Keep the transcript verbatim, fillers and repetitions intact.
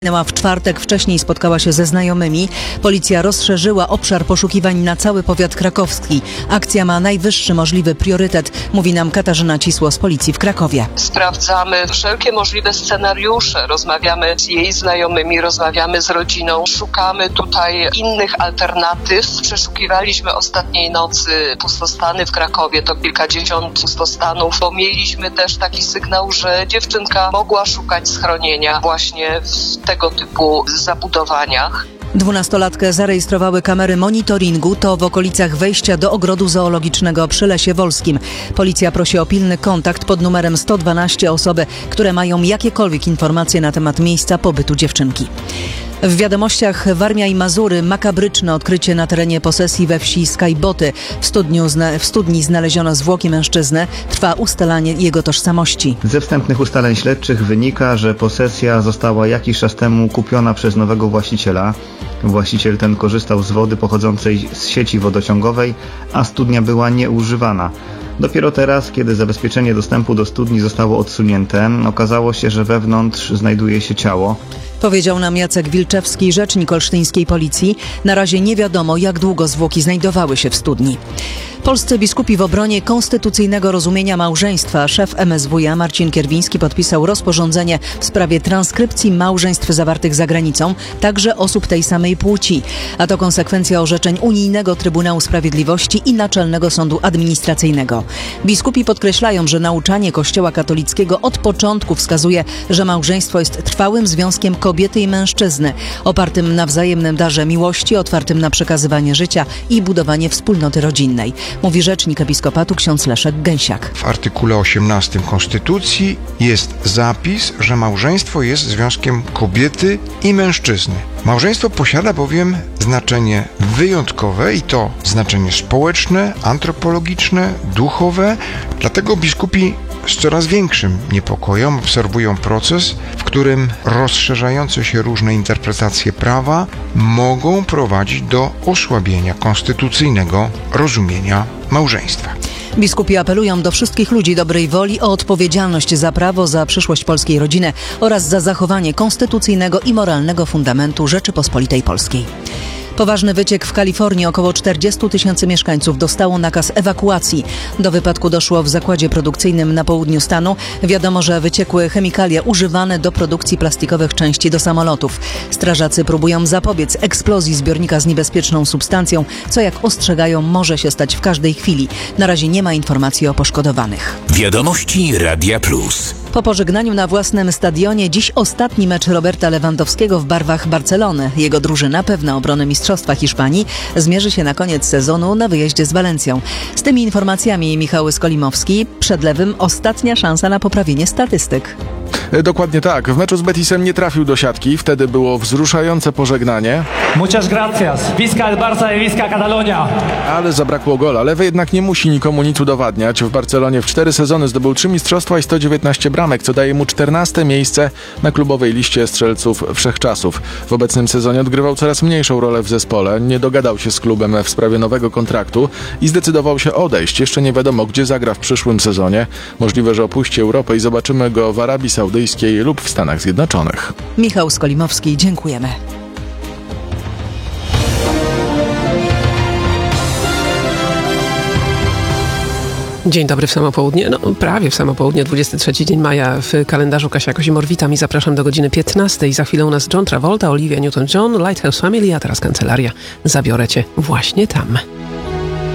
W czwartek wcześniej spotkała się ze znajomymi. Policja rozszerzyła obszar poszukiwań na cały powiat krakowski. Akcja ma najwyższy możliwy priorytet, mówi nam Katarzyna Cisło z policji w Krakowie. Sprawdzamy wszelkie możliwe scenariusze, rozmawiamy z jej znajomymi, rozmawiamy z rodziną, szukamy tutaj innych alternatyw. Przeszukiwaliśmy ostatniej nocy pustostany w Krakowie, to kilkadziesiąt pustostanów, bo mieliśmy też taki sygnał, że dziewczynka mogła szukać schronienia właśnie w tego typu zabudowaniach. Dwunastolatkę zarejestrowały kamery monitoringu, to w okolicach wejścia do ogrodu zoologicznego przy Lesie Wolskim. Policja prosi o pilny kontakt pod numerem sto dwanaście osoby, które mają jakiekolwiek informacje na temat miejsca pobytu dziewczynki. W wiadomościach Warmia i Mazury makabryczne odkrycie na terenie posesji we wsi Skajboty. W, studniu zna- w studni znaleziono zwłoki mężczyzny. Trwa ustalanie jego tożsamości. Ze wstępnych ustaleń śledczych wynika, że posesja została jakiś czas temu kupiona przez nowego właściciela. Właściciel ten korzystał z wody pochodzącej z sieci wodociągowej, a studnia była nieużywana. Dopiero teraz, kiedy zabezpieczenie dostępu do studni zostało odsunięte, okazało się, że wewnątrz znajduje się ciało. Powiedział nam Jacek Wilczewski, rzecznik olsztyńskiej policji. Na razie nie wiadomo, jak długo zwłoki znajdowały się w studni. Polscy biskupi w obronie konstytucyjnego rozumienia małżeństwa. Szef M S W a Marcin Kierwiński podpisał rozporządzenie w sprawie transkrypcji małżeństw zawartych za granicą, także osób tej samej płci. A to konsekwencja orzeczeń Unijnego Trybunału Sprawiedliwości i Naczelnego Sądu Administracyjnego. Biskupi podkreślają, że nauczanie Kościoła katolickiego od początku wskazuje, że małżeństwo jest trwałym związkiem kobiety i mężczyzny, opartym na wzajemnym darze miłości, otwartym na przekazywanie życia i budowanie wspólnoty rodzinnej. Mówi rzecznik episkopatu ksiądz Leszek Gęsiak. W artykule osiemnastym Konstytucji jest zapis, że małżeństwo jest związkiem kobiety i mężczyzny. Małżeństwo posiada bowiem znaczenie wyjątkowe i to znaczenie społeczne, antropologiczne, duchowe. Dlatego biskupi z coraz większym niepokojem obserwują proces, w którym rozszerzające się różne interpretacje prawa mogą prowadzić do osłabienia konstytucyjnego rozumienia małżeństwa. Biskupi apelują do wszystkich ludzi dobrej woli o odpowiedzialność za prawo, za przyszłość polskiej rodziny oraz za zachowanie konstytucyjnego i moralnego fundamentu Rzeczypospolitej Polskiej. Poważny wyciek w Kalifornii. Około czterdziestu tysięcy mieszkańców dostało nakaz ewakuacji. Do wypadku doszło w zakładzie produkcyjnym na południu stanu. Wiadomo, że wyciekły chemikalia używane do produkcji plastikowych części do samolotów. Strażacy próbują zapobiec eksplozji zbiornika z niebezpieczną substancją, co jak ostrzegają może się stać w każdej chwili. Na razie nie ma informacji o poszkodowanych. Wiadomości Radia Plus. Po pożegnaniu na własnym stadionie dziś ostatni mecz Roberta Lewandowskiego w barwach Barcelony. Jego drużyna, pewna obrony Mistrzostwa Hiszpanii, zmierzy się na koniec sezonu na wyjeździe z Walencją. Z tymi informacjami Michał Skolimowski. Przed Lewym ostatnia szansa na poprawienie statystyk. Dokładnie tak. W meczu z Betisem nie trafił do siatki. Wtedy było wzruszające pożegnanie. Muchas gracias. Visca el Barça y visca Catalunya. Ale zabrakło gola. Lewy jednak nie musi nikomu nic udowadniać. W Barcelonie w cztery sezony zdobył trzy mistrzostwa i sto dziewiętnaście bramek, co daje mu czternaste miejsce na klubowej liście strzelców wszechczasów. W obecnym sezonie odgrywał coraz mniejszą rolę w zespole. Nie dogadał się z klubem w sprawie nowego kontraktu i zdecydował się odejść. Jeszcze nie wiadomo, gdzie zagra w przyszłym sezonie. Możliwe, że opuści Europę i zobaczymy go w Arabii Saudyjskiej lub w Stanach Zjednoczonych. Michał Skolimowski, dziękujemy. Dzień dobry w samo południe, no prawie w samo południe, dwudziesty trzeci dzień maja w kalendarzu. Kasia Kozimor, witam i zapraszam do godziny piętnastej. Za chwilę u nas John Travolta, Olivia Newton-John, Lighthouse Family, a teraz kancelaria. Zabiorę cię właśnie tam.